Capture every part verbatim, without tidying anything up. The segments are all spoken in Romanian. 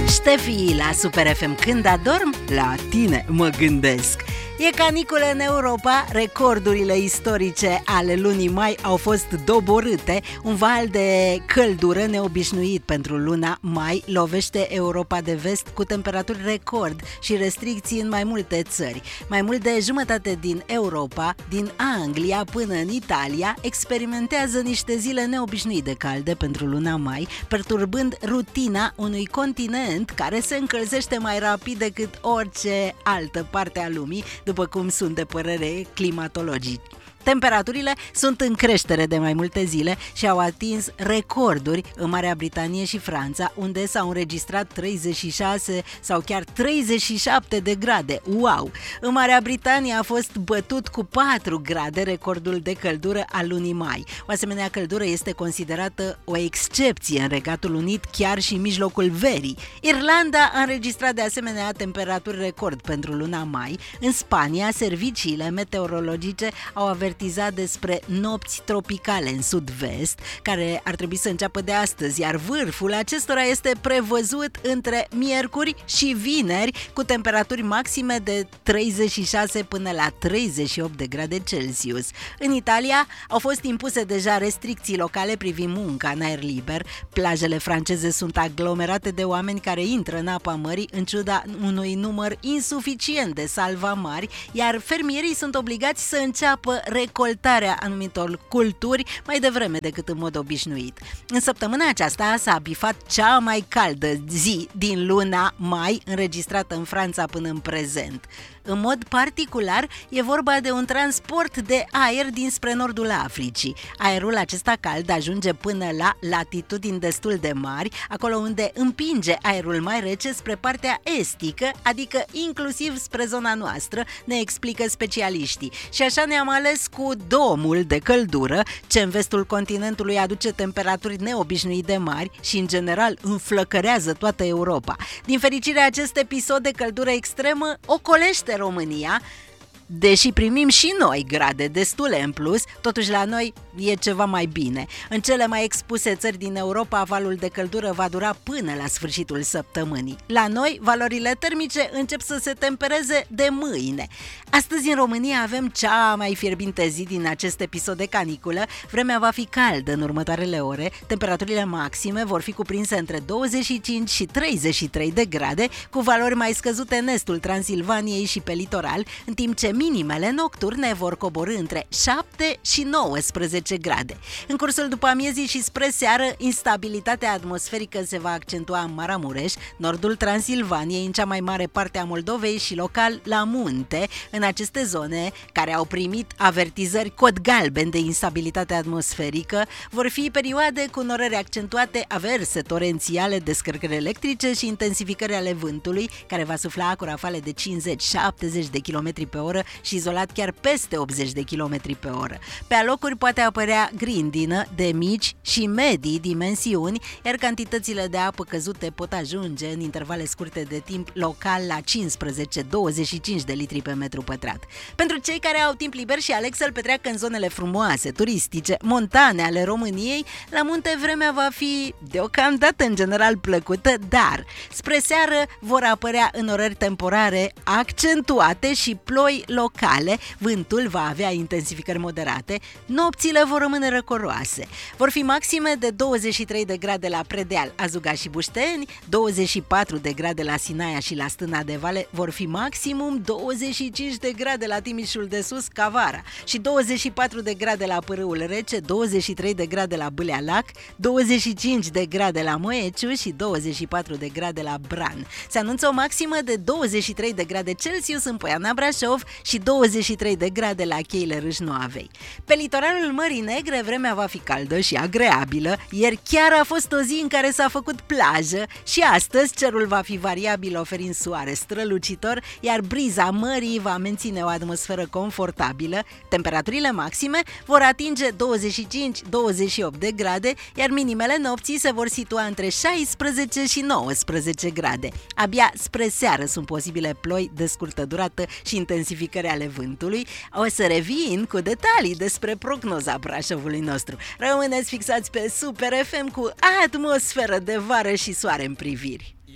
Ștefi la Super F M. Când adorm, la tine mă gândesc. E caniculă în Europa, recordurile istorice ale lunii mai au fost doborâte. Un val de căldură neobișnuit pentru luna mai lovește Europa de vest cu temperaturi record și restricții în mai multe țări. Mai mult de jumătate din Europa, din Anglia până în Italia, experimentează niște zile neobișnuit de calde pentru luna mai, perturbând rutina unui continent care se încălzește mai rapid decât orice altă parte a lumii, după cum sunt de părere climatologici. Temperaturile sunt în creștere de mai multe zile și au atins recorduri în Marea Britanie și Franța, unde s-au înregistrat treizeci și șase sau chiar treizeci și șapte de grade. Wow! În Marea Britanie a fost bătut cu patru grade recordul de căldură al lunii mai. O asemenea căldură este considerată o excepție în Regatul Unit, chiar și în mijlocul verii. Irlanda a înregistrat de asemenea temperaturi record pentru luna mai. În Spania, serviciile meteorologice au avertizat despre nopți tropicale în sud-vest, care ar trebui să înceapă de astăzi, iar vârful acestora este prevăzut între miercuri și vineri, cu temperaturi maxime de treizeci și șase până la treizeci și opt de grade Celsius. În Italia au fost impuse deja restricții locale privind munca în aer liber. Plajele franceze sunt aglomerate de oameni care intră în apa mării în ciuda unui număr insuficient de salvamari, iar fermierii sunt obligați să înceapă recoltarea anumitor culturi mai devreme decât în mod obișnuit. În săptămâna aceasta s-a bifat cea mai caldă zi din luna mai înregistrată în Franța până în prezent. În mod particular, e vorba de un transport de aer dinspre nordul Africii. Aerul acesta cald ajunge până la latitudini destul de mari, acolo unde împinge aerul mai rece spre partea estică, adică inclusiv spre zona noastră, ne explică specialiștii. Și așa ne-am ales cu domul de căldură, ce în vestul continentului aduce temperaturi neobișnuit de mari și, în general, înflăcărează toată Europa. Din fericire, acest episod de căldură extremă ocolește România, deși primim și noi grade destule în plus, totuși la noi e ceva mai bine. În cele mai expuse țări din Europa, valul de căldură va dura până la sfârșitul săptămânii. La noi, valorile termice încep să se tempereze de mâine. Astăzi în România avem cea mai fierbinte zi din acest episod de caniculă. Vremea va fi caldă în următoarele ore, temperaturile maxime vor fi cuprinse între douăzeci și cinci și treizeci și trei de grade, cu valori mai scăzute în estul Transilvaniei și pe litoral, în timp ce minimele nocturne vor coborî între șapte și nouăsprezece grade. În cursul după amiezii și spre seară, instabilitatea atmosferică se va accentua în Maramureș, nordul Transilvaniei, în cea mai mare parte a Moldovei și local la munte. În aceste zone, care au primit avertizări cod galben de instabilitate atmosferică, vor fi perioade cu norări accentuate, averse torențiale, descărcări electrice și intensificări ale vântului, care va sufla cu rafale de cincizeci șaptezeci de kilometri pe oră și izolat chiar peste optzeci de kilometri pe oră. Pe alocuri poate apărea grindină de mici și medii dimensiuni, iar cantitățile de apă căzute pot ajunge în intervale scurte de timp local la cincisprezece douăzeci și cinci de litri pe metru pătrat. Pentru cei care au timp liber și aleg să-l petreacă în zonele frumoase, turistice, montane ale României, la munte vremea va fi deocamdată în general plăcută, dar spre seară vor apărea înorări temporare accentuate și ploi locale, vântul va avea intensificări moderate, nopțile vor rămâne răcoroase. Vor fi maxime de douăzeci și trei de grade la Predeal, Azuga și Bușteni, douăzeci și patru de grade la Sinaia și la Stâna de Vale, vor fi maximum douăzeci și cinci de grade la Timișul de Sus, Cavara, și douăzeci și patru de grade la Pârâul Rece, douăzeci și trei de grade la Bâlea Lac, douăzeci și cinci de grade la Moeciu și douăzeci și patru de grade la Bran. Se anunță o maximă de douăzeci și trei de grade Celsius în Poiana Brașov și douăzeci și trei de grade la Cheile Râșnoavei. Pe litoralul Mării Negre vremea va fi caldă și agreabilă. Ieri chiar a fost o zi în care s-a făcut plajă și astăzi cerul va fi variabil, oferind soare strălucitor, iar briza mării va menține o atmosferă confortabilă. Temperaturile maxime vor atinge douăzeci și cinci douăzeci și opt de grade, iar minimele nopții se vor situa între șaisprezece și nouăsprezece grade. Abia spre seară sunt posibile ploi de scurtă durată și intensificări ale vântului. O să revin cu detalii despre prognoza Brașovului nostru. Rămâneți fixați pe Super F M cu atmosferă de vară și soare în priviri.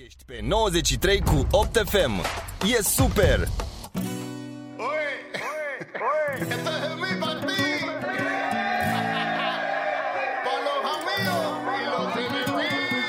Ești pe nouăzeci și trei cu opt F M. E super! Oi, oi, oi.